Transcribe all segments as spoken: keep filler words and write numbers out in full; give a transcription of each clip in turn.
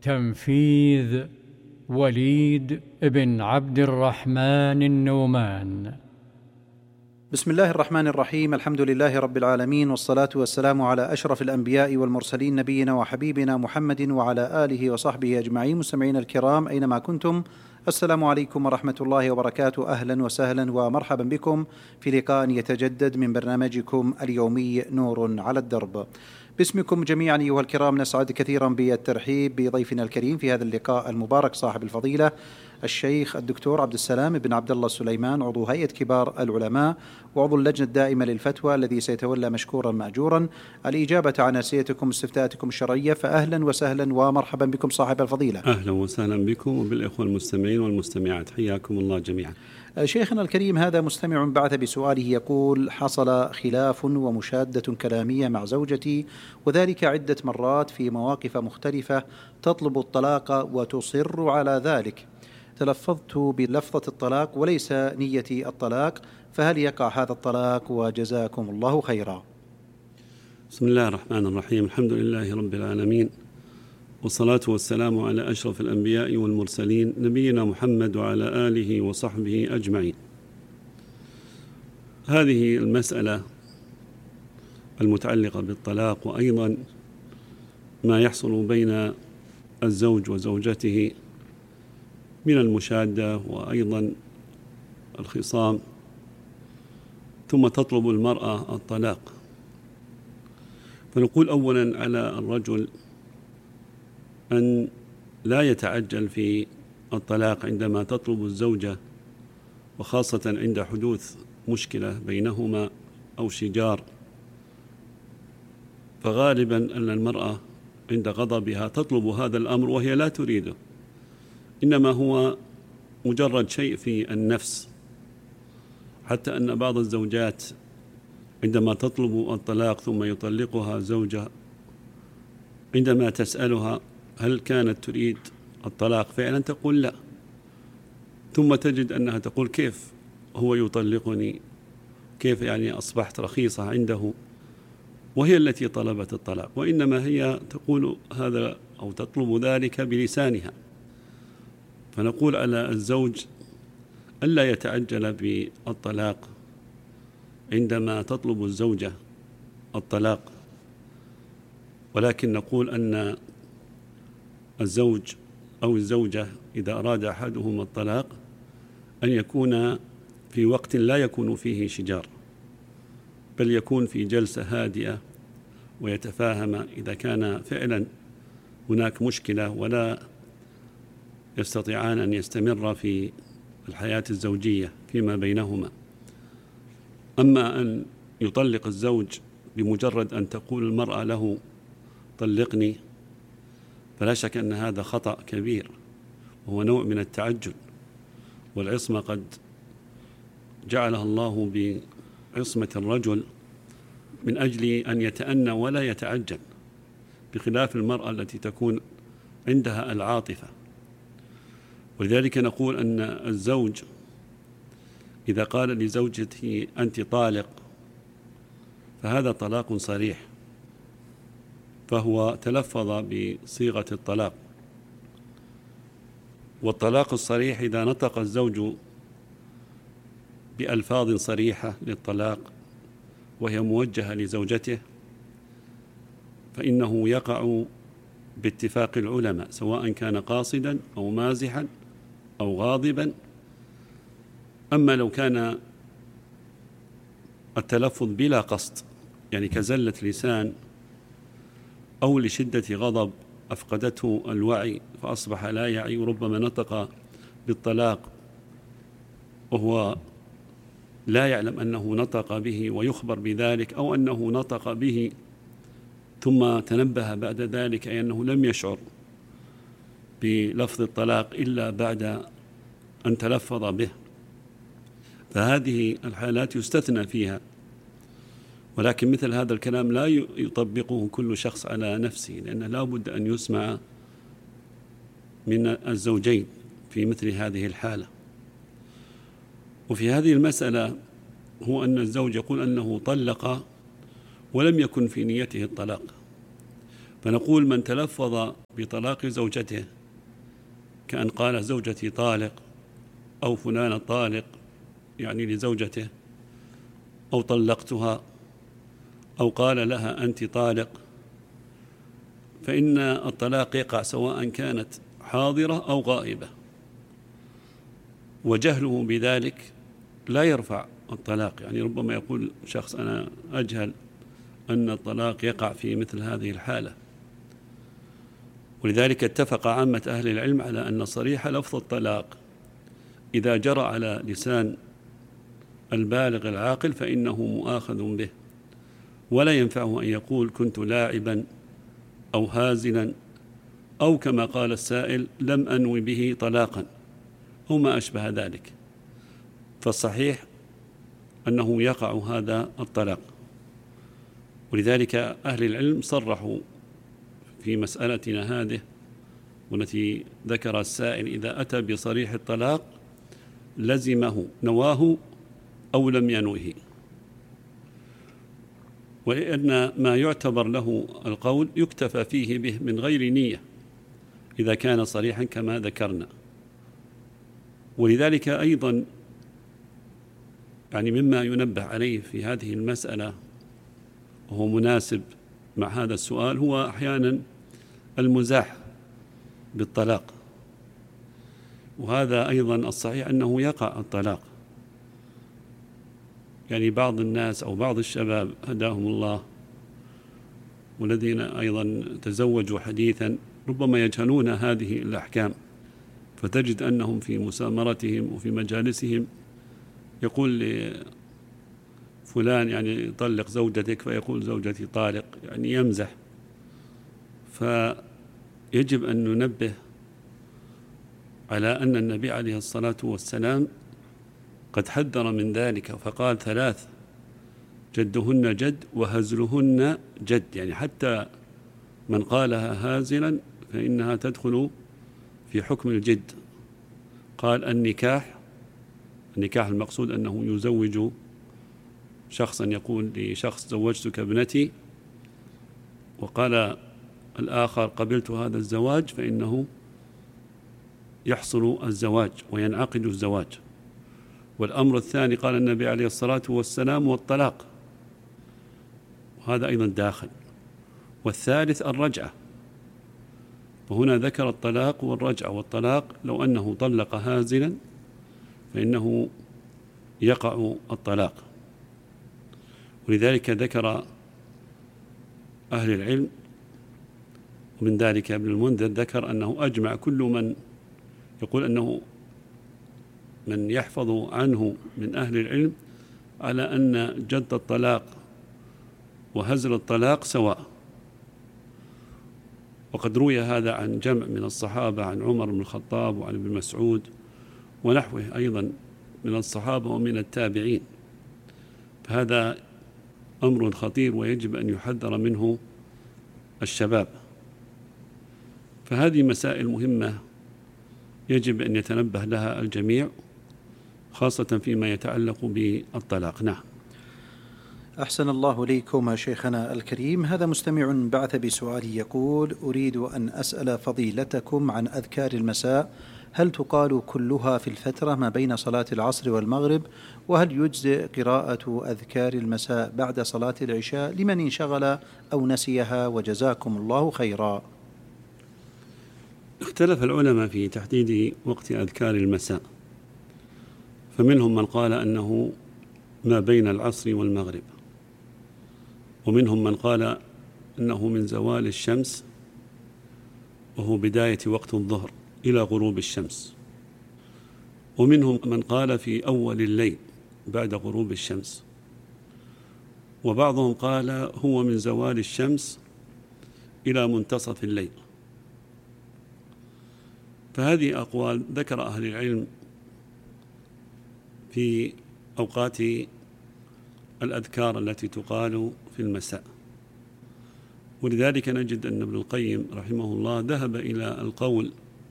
تنفيذ وليد بن عبد الرحمن النومان. بسم الله الرحمن الرحيم. الحمد لله رب العالمين، والصلاة والسلام على أشرف الأنبياء والمرسلين، نبينا وحبيبنا محمد وعلى آله وصحبه أجمعين. مستمعين الكرام أينما كنتم، السلام عليكم ورحمة الله وبركاته. أهلا وسهلا ومرحبا بكم في لقاء يتجدد من برنامجكم اليومي نور على الدرب. باسمكم جميعا أيها الكرام نسعد كثيرا بالترحيب بضيفنا الكريم في هذا اللقاء المبارك، صاحب الفضيلة الشيخ الدكتور عبد السلام بن عبد الله السليمان، عضو هيئة كبار العلماء وعضو اللجنة الدائمة للفتوى، الذي سيتولى مشكورا مأجورا الإجابة عن أسئلتكم واستفتاءاتكم الشرعية. فأهلا وسهلا ومرحبا بكم صاحب الفضيلة. أهلا وسهلا بكم وبالإخوة المستمعين والمستمعات، حياكم الله جميعا. شيخنا الكريم، هذا مستمع بعث بسؤاله يقول: حصل خلاف ومشادة كلامية مع زوجتي، وذلك عدة مرات في مواقف مختلفة، تطلب الطلاق وتصر على ذلك. تلفظت بلفظة الطلاق وليس نيتي الطلاق، فهل يقع هذا الطلاق؟ وجزاكم الله خيرا. بسم الله الرحمن الرحيم. الحمد لله رب العالمين، والصلاة والسلام على أشرف الأنبياء والمرسلين، نبينا محمد وعلى آله وصحبه أجمعين. هذه المسألة المتعلقة بالطلاق، وأيضا ما يحصل بين الزوج وزوجته من المشادة وأيضا الخصام، ثم تطلب المرأة الطلاق. فنقول أولا على الرجل أن لا يتعجل في الطلاق عندما تطلب الزوجة، وخاصة عند حدوث مشكلة بينهما أو شجار، فغالبا أن المرأة عند غضبها تطلب هذا الأمر وهي لا تريده، إنما هو مجرد شيء في النفس. حتى أن بعض الزوجات عندما تطلب الطلاق ثم يطلقها زوجها، عندما تسألها هل كانت تريد الطلاق فعلا تقول لا، ثم تجد أنها تقول كيف هو يطلقني، كيف يعني أصبحت رخيصة عنده، وهي التي طلبت الطلاق، وإنما هي تقول هذا أو تطلب ذلك بلسانها. فنقول على الزوج ألا يتعجل بالطلاق عندما تطلب الزوجة الطلاق، ولكن نقول أن الزوج أو الزوجة إذا أراد أحدهم الطلاق أن يكون في وقت لا يكون فيه شجار، بل يكون في جلسة هادئة ويتفاهم إذا كان فعلا هناك مشكلة ولا يستطيعان أن يستمر في الحياة الزوجية فيما بينهما. أما أن يطلق الزوج بمجرد أن تقول المرأة له طلقني، فلا شك أن هذا خطأ كبير، وهو نوع من التعجل. والعصمة قد جعلها الله بعصمة الرجل من أجل أن يتأنى ولا يتعجل، بخلاف المرأة التي تكون عندها العاطفة. ولذلك نقول أن الزوج إذا قال لزوجته أنت طالق، فهذا طلاق صريح، فهو تلفظ بصيغة الطلاق. والطلاق الصريح إذا نطق الزوج بألفاظ صريحة للطلاق وهي موجهة لزوجته، فإنه يقع باتفاق العلماء، سواء كان قاصدا أو مازحا أو غاضبا. أما لو كان التلفظ بلا قصد، يعني كزلة لسان أو لشدة غضب أفقدته الوعي فأصبح لا يعي، وربما نطق بالطلاق وهو لا يعلم أنه نطق به ويخبر بذلك، أو أنه نطق به ثم تنبه بعد ذلك أي أنه لم يشعر بلفظ الطلاق إلا بعد أن تلفظ به، فهذه الحالات يستثنى فيها. ولكن مثل هذا الكلام لا يطبقه كل شخص على نفسه، لأنه لا بد أن يسمع من الزوجين في مثل هذه الحالة. وفي هذه المسألة هو أن الزوج يقول أنه طلق ولم يكن في نيته الطلاق، فنقول من تلفظ بطلاق زوجته كأن قال زوجتي طالق أو فلان طالق يعني لزوجته، أو طلقتها، أو قال لها أنت طالق، فإن الطلاق يقع سواء كانت حاضرة أو غائبة، وجهله بذلك لا يرفع الطلاق. يعني ربما يقول شخص أنا أجهل أن الطلاق يقع في مثل هذه الحالة. ولذلك اتفق عامة أهل العلم على أن صريح لفظ الطلاق إذا جرى على لسان البالغ العاقل فإنه مؤاخذ به، ولا ينفعه أن يقول كنت لاعبا أو هازلا أو كما قال السائل لم أنوي به طلاقا أو ما أشبه ذلك. فالصحيح أنه يقع هذا الطلاق. ولذلك أهل العلم صرحوا في مسألتنا هذه والتي ذكر السائل إذا أتى بصريح الطلاق لزمه نواه أو لم ينوه، ولأن ما يعتبر له القول يكتفى فيه به من غير نية إذا كان صريحا كما ذكرنا. ولذلك أيضا يعني مما ينبه عليه في هذه المسألة وهو مناسب مع هذا السؤال هو أحيانا المزاح بالطلاق، وهذا أيضا الصحيح أنه يقع الطلاق. يعني بعض الناس أو بعض الشباب هداهم الله والذين أيضا تزوجوا حديثا ربما يجهلون هذه الأحكام، فتجد أنهم في مسامرتهم وفي مجالسهم يقول لفلان يعني طلق زوجتك فيقول زوجتي طالق، يعني يمزح. فيجب أن ننبه على أن النبي عليه الصلاة والسلام قد حذر من ذلك فقال ثلاث جدهن جد وهزلهن جد، يعني حتى من قالها هازلا فإنها تدخل في حكم الجد. قال النكاح، النكاح المقصود أنه يزوج شخصا يقول لشخص زوجتك ابنتي، وقال الآخر قبلت هذا الزواج، فإنه يحصل الزواج وينعقد الزواج. والأمر الثاني قال النبي عليه الصلاة والسلام والطلاق، وهذا أيضا داخل. والثالث الرجعة، وهنا ذكر الطلاق والرجعة. والطلاق لو أنه طلق هازلا فإنه يقع الطلاق. ولذلك ذكر أهل العلم ومن ذلك ابن المنذر ذكر أنه أجمع كل من يقول أنه من يحفظ عنه من أهل العلم على أن جد الطلاق وهزل الطلاق سواء. وقد روي هذا عن جمع من الصحابة، عن عمر بن الخطاب وعن ابن مسعود ونحوه أيضا من الصحابة ومن التابعين. فهذا أمر خطير ويجب أن يحذر منه الشباب. فهذه مسائل مهمة يجب أن يتنبه لها الجميع، خاصة فيما يتعلق بالطلاق. نعم. أحسن الله إليكم شيخنا الكريم. هذا مستمع بعث بسؤال يقول: أريد أن أسأل فضيلتكم عن أذكار المساء، هل تقال كلها في الفترة ما بين صلاة العصر والمغرب؟ وهل يجزئ قراءة أذكار المساء بعد صلاة العشاء لمن انشغل أو نسيها؟ وجزاكم الله خيرا. اختلف العلماء في تحديد وقت أذكار المساء، فمنهم من قال أنه ما بين العصر والمغرب، ومنهم من قال أنه من زوال الشمس وهو بداية وقت الظهر إلى غروب الشمس، ومنهم من قال في أول الليل بعد غروب الشمس، وبعضهم قال هو من زوال الشمس إلى منتصف الليل. فهذه أقوال ذكر أهل العلم في أوقات الأذكار التي تقال في المساء. ولذلك نجد أن ابن القيم رحمه الله ذهب إلى القول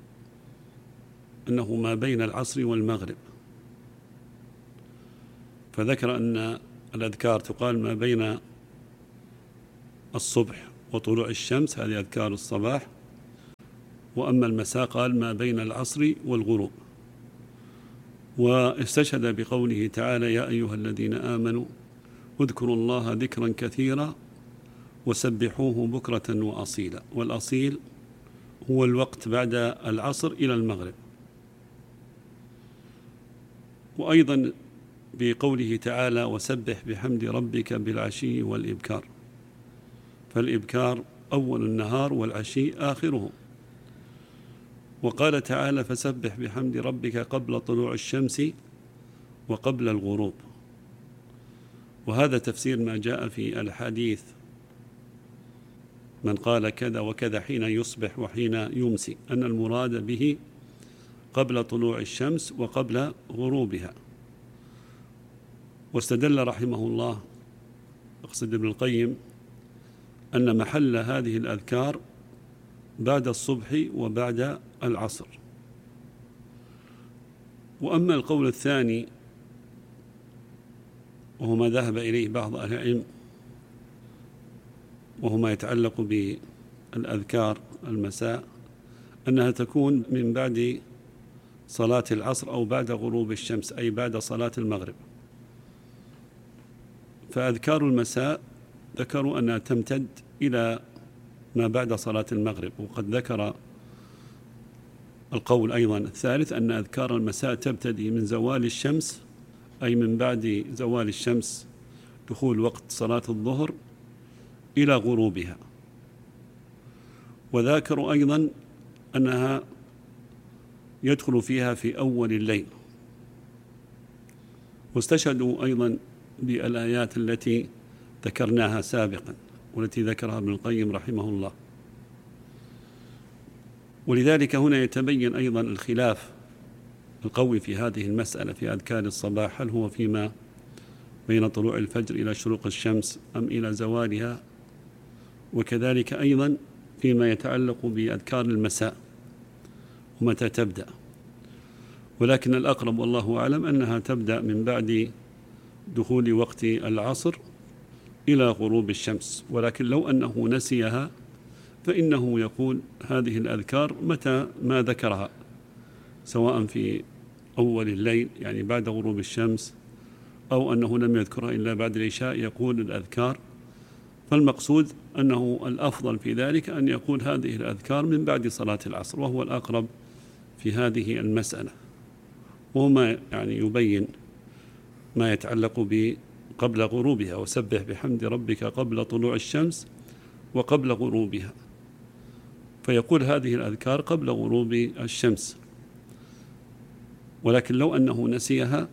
أنه ما بين العصر والمغرب، فذكر أن الأذكار تقال ما بين الصبح وطلوع الشمس، هذه أذكار الصباح. وأما المساء قال ما بين العصر والغروب. واستشهد بقوله تعالى يا أيها الذين آمنوا اذكروا الله ذكرا كثيرا وسبحوه بكرة وأصيلا. والأصيل هو الوقت بعد العصر إلى المغرب. وأيضا بقوله تعالى وسبح بحمد ربك بالعشي والإبكار، فالإبكار أول النهار والعشي آخره. وقال تعالى فسبح بحمد ربك قبل طلوع الشمس وقبل الغروب. وهذا تفسير ما جاء في الحديث من قال كذا وكذا حين يصبح وحين يمسي، أن المراد به قبل طلوع الشمس وقبل غروبها. واستدل رحمه الله أقصد ابن القيم أن محل هذه الأذكار بعد الصبح وبعد العصر. وأما القول الثاني وهو ما ذهب إليه بعض أهل العلم، وهو ما يتعلق بالأذكار المساء، أنها تكون من بعد صلاة العصر أو بعد غروب الشمس، أي بعد صلاة المغرب. فأذكار المساء ذكروا أنها تمتد إلى ما بعد صلاة المغرب. وقد ذكر القول أيضا الثالث أن أذكار المساء تبتدي من زوال الشمس، أي من بعد زوال الشمس دخول وقت صلاة الظهر إلى غروبها. وذكروا أيضا أنها يدخل فيها في أول الليل. واستشهدوا أيضا بالآيات التي ذكرناها سابقا والتي ذكرها ابن القيم رحمه الله. ولذلك هنا يتبين أيضا الخلاف القوي في هذه المسألة في أذكار الصباح، هل هو فيما بين طلوع الفجر إلى شروق الشمس أم إلى زوالها، وكذلك أيضا فيما يتعلق بأذكار المساء ومتى تبدأ. ولكن الأقرب والله أعلم أنها تبدأ من بعد دخول وقت العصر إلى غروب الشمس. ولكن لو أنه نسيها فإنه يقول هذه الأذكار متى ما ذكرها، سواء في أول الليل يعني بعد غروب الشمس، أو أنه لم يذكرها إلا بعد العشاء يقول الأذكار. فالمقصود أنه الأفضل في ذلك أن يقول هذه الأذكار من بعد صلاة العصر، وهو الأقرب في هذه المسألة. وهما يعني يبين ما يتعلق ب قبل غروبها، وسبح بحمد ربك قبل طلوع الشمس وقبل غروبها. فيقول هذه الأذكار قبل غروب الشمس. ولكن لو أنه نسيها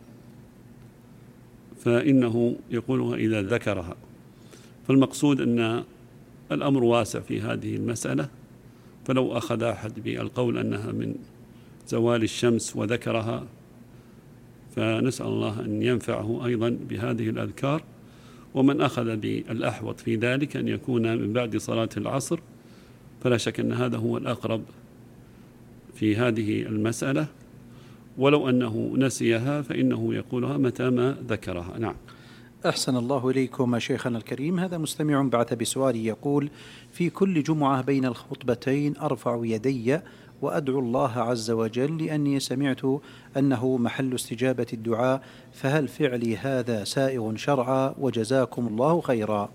فإنه يقولها إذا ذكرها. فالمقصود أن الأمر واسع في هذه المسألة. فلو أخذ أحد بالقول أنها من زوال الشمس وذكرها فنسأل الله أن ينفعه أيضا بهذه الأذكار. ومن أخذ بالأحوط في ذلك أن يكون من بعد صلاة العصر فلا شك أن هذا هو الأقرب في هذه المسألة. ولو أنه نسيها فإنه يقولها متى ما ذكرها. نعم. أحسن الله إليكم شيخنا الكريم. هذا مستمع بعث بسؤال يقول في كل جمعة بين الخطبتين أرفع يدي وأدعو الله عز وجل لأني سمعت أنه محل استجابة الدعاء، فهل فعلي هذا سائغ شرعا؟ وجزاكم الله خيرا.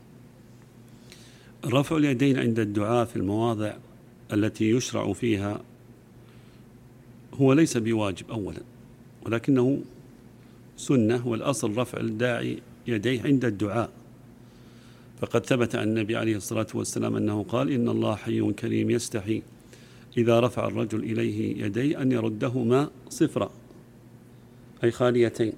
رفع اليدين عند الدعاء في المواضع التي يشرع فيها هو ليس بواجب أولا، ولكنه سنة. والأصل رفع الداعي يديه عند الدعاء. فقد ثبت عن النبي عليه الصلاة والسلام أنه قال إن الله حي كريم يستحي إذا رفع الرجل إليه يديه أن يردهما صفرا، أي خاليتين.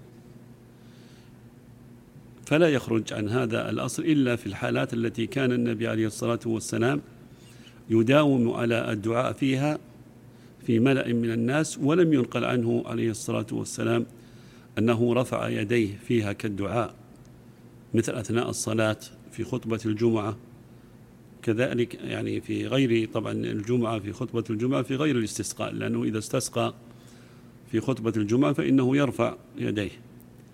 فلا يخرج عن هذا الأصل إلا في الحالات التي كان النبي عليه الصلاة والسلام يداوم على الدعاء فيها في ملأ من الناس، ولم ينقل عنه عليه الصلاة والسلام أنه رفع يديه فيها كالدعاء، مثل أثناء الصلاة في خطبة الجمعة، كذلك يعني في غير طبعا الجمعة في خطبة الجمعة في غير الاستسقاء، لأنه إذا استسقى في خطبة الجمعة فإنه يرفع يديه.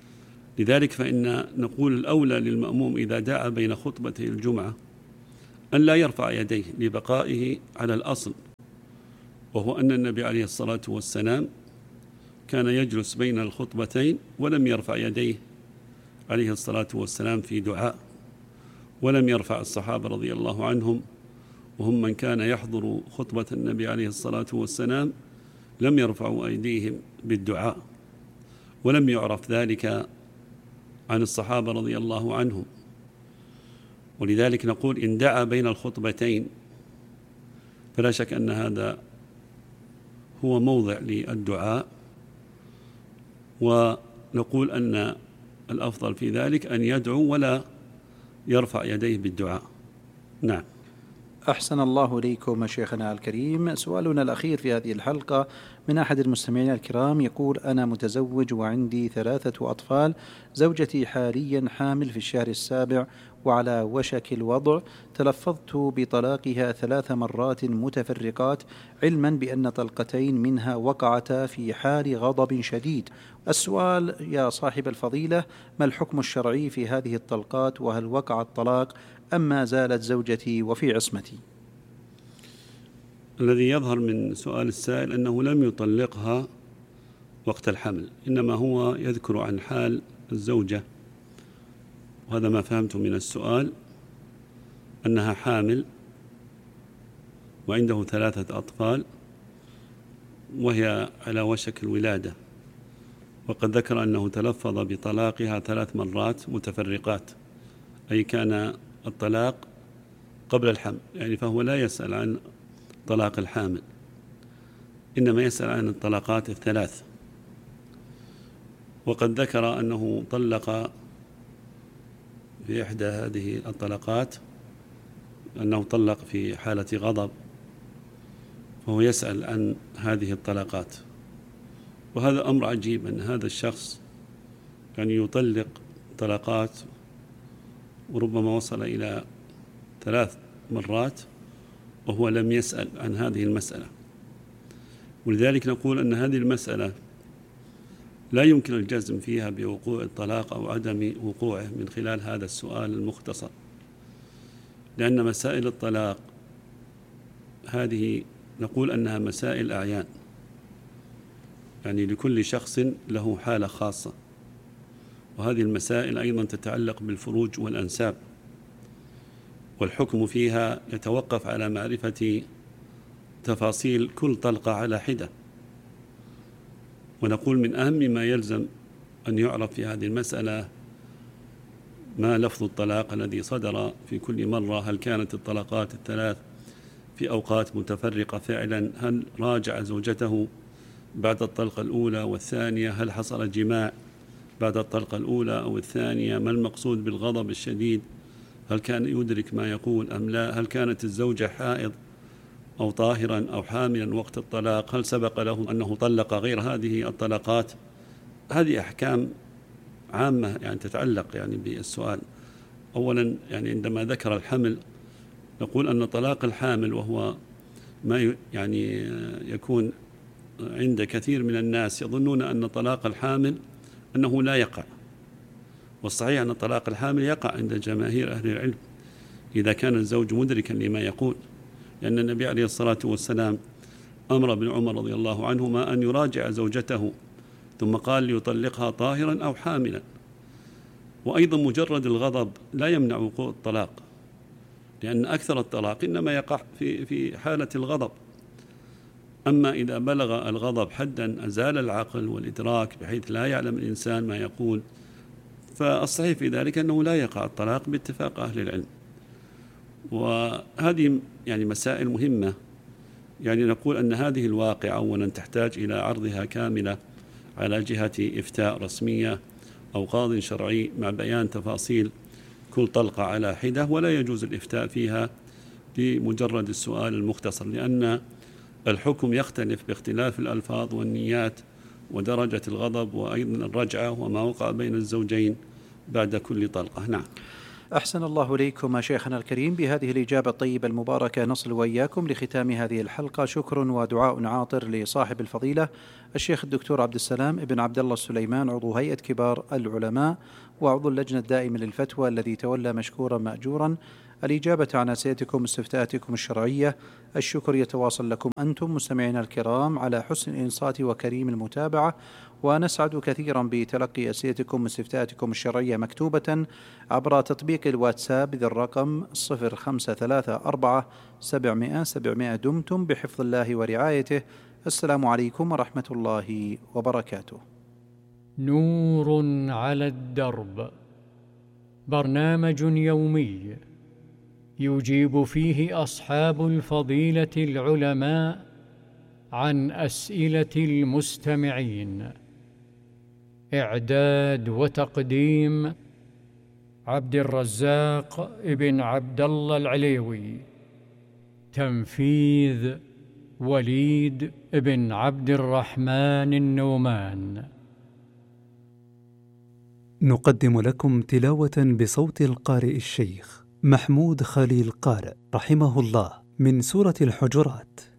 لذلك فإن نقول الأولى للمأموم إذا دعا بين خطبتي الجمعة أن لا يرفع يديه لبقائه على الأصل، وهو أن النبي عليه الصلاة والسلام كان يجلس بين الخطبتين ولم يرفع يديه عليه الصلاة والسلام في دعاء، ولم يرفع الصحابة رضي الله عنهم وهم من كان يحضر خطبة النبي عليه الصلاة والسلام لم يرفعوا أيديهم بالدعاء، ولم يعرف ذلك عن الصحابة رضي الله عنهم. ولذلك نقول إن دعا بين الخطبتين فلا شك أن هذا هو موضع للدعاء، ونقول أن الأفضل في ذلك أن يدعو ولا يرفع يديه بالدعاء. نعم. أحسن الله إليكم شيخنا الكريم. سؤالنا الأخير في هذه الحلقة من أحد المستمعين الكرام يقول: أنا متزوج وعندي ثلاثة أطفال، زوجتي حاليا حامل في الشهر السابع وعلى وشك الوضع، تلفظت بطلاقها ثلاث مرات متفرقات، علما بأن طلقتين منها وقعتا في حال غضب شديد. السؤال يا صاحب الفضيلة: ما الحكم الشرعي في هذه الطلقات، وهل وقع الطلاق أم ما زالت زوجتي وفي عصمتي؟ الذي يظهر من سؤال السائل أنه لم يطلقها وقت الحمل، إنما هو يذكر عن حال الزوجة، وهذا ما فهمت من السؤال، أنها حامل وعنده ثلاثة أطفال وهي على وشك الولادة، وقد ذكر أنه تلفظ بطلاقها ثلاث مرات متفرقات، أي كان الطلاق قبل الحمل، يعني فهو لا يسأل عن طلاق الحامل، إنما يسأل عن الطلاقات الثلاث. وقد ذكر أنه طلق في إحدى هذه الطلقات أنه طلق في حالة غضب، فهو يسأل عن هذه الطلقات. وهذا أمر عجيب أن هذا الشخص يعني يطلق طلقات وربما وصل إلى ثلاث مرات وهو لم يسأل عن هذه المسألة. ولذلك نقول أن هذه المسألة لا يمكن الجزم فيها بوقوع الطلاق أو عدم وقوعه من خلال هذا السؤال المختصر، لأن مسائل الطلاق هذه نقول أنها مسائل أعيان، يعني لكل شخص له حالة خاصة، وهذه المسائل أيضا تتعلق بالفروج والأنساب، والحكم فيها يتوقف على معرفة تفاصيل كل طلقة على حدة. ونقول من أهم ما يلزم أن يعرف في هذه المسألة ما لفظ الطلاق الذي صدر في كل مرة، هل كانت الطلقات الثلاث في أوقات متفرقة فعلا، هل راجع زوجته بعد الطلقة الأولى والثانية، هل حصل جماع بعد الطلقة الأولى أو الثانية، ما المقصود بالغضب الشديد، هل كان يدرك ما يقول أم لا، هل كانت الزوجة حائض أو طاهرا أو حاملا وقت الطلاق، هل سبق له أنه طلق غير هذه الطلقات. هذه أحكام عامة يعني تتعلق يعني بالسؤال. أولا يعني عندما ذكر الحمل نقول أن طلاق الحامل، وهو ما يعني يكون عند كثير من الناس يظنون أن طلاق الحامل أنه لا يقع، والصحيح أن طلاق الحامل يقع عند جماهير أهل العلم إذا كان الزوج مدركا لما يقول، لأن النبي عليه الصلاة والسلام أمر ابن عمر رضي الله عنهما أن يراجع زوجته، ثم قال ليطلقها طاهرا أو حاملا. وأيضا مجرد الغضب لا يمنع وقوع الطلاق، لأن أكثر الطلاق إنما يقع في في حالة الغضب. أما إذا بلغ الغضب حدا أزال العقل والإدراك بحيث لا يعلم الإنسان ما يقول، فالصحيح في ذلك أنه لا يقع الطلاق باتفاق أهل العلم. وهذه يعني مسائل مهمة، يعني نقول أن هذه الواقعة أولا تحتاج إلى عرضها كاملة على جهة إفتاء رسمية أو قاض شرعي مع بيان تفاصيل كل طلقة على حدة، ولا يجوز الإفتاء فيها بمجرد السؤال المختصر، لأن الحكم يختلف باختلاف الألفاظ والنيات ودرجة الغضب وأيضا الرجعة وما وقع بين الزوجين بعد كل طلقة. نعم. أحسن الله إليكم شيخنا الكريم. بهذه الإجابة الطيبة المباركة نصل وإياكم لختام هذه الحلقة. شكر ودعاء عاطر لصاحب الفضيلة الشيخ الدكتور عبد السلام ابن عبد الله السليمان، عضو هيئة كبار العلماء وعضو اللجنة الدائمة للفتوى، الذي تولى مشكورا مأجورا الإجابة عن أسئلتكم واستفتاءاتكم الشرعية. الشكر يتواصل لكم أنتم مستمعين الكرام على حسن الإنصات وكريم المتابعة، ونسعد كثيرا بتلقي أسئلتكم واستفتاءاتكم الشرعية مكتوبة عبر تطبيق الواتساب ذي الرقم صفر خمسة ثلاثة أربعة سبعمائة سبعمائة. دمتم بحفظ الله ورعايته. السلام عليكم ورحمة الله وبركاته. نور على الدرب، برنامج يومي يجيب فيه أصحاب الفضيلة العلماء عن أسئلة المستمعين. إعداد وتقديم عبد الرزاق ابن عبد الله العليوي. تنفيذ وليد ابن عبد الرحمن النومان. نقدم لكم تلاوة بصوت القارئ الشيخ محمود خليل قارئ رحمه الله من سورة الحجرات.